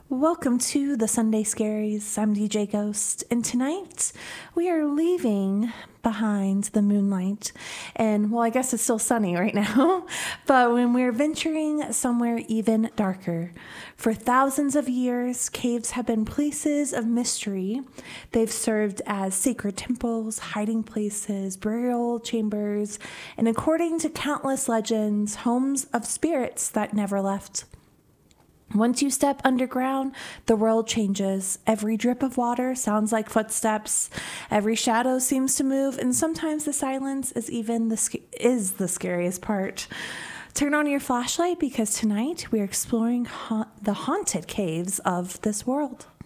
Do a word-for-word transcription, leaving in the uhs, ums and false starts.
Welcome to the Sunday Scaries. I'm D J Ghost, and tonight we are leaving behind the moonlight. And well, I guess it's still sunny right now, but when we're venturing somewhere even darker. For thousands of years, caves have been places of mystery. They've served as sacred temples, hiding places, burial chambers, and according to countless legends, homes of spirits that never left. Once you step underground, the world changes. Every drip of water sounds like footsteps. Every shadow seems to move, and sometimes the silence is even the is the scariest part. Turn on your flashlight because tonight we're exploring ha- the haunted caves of this world.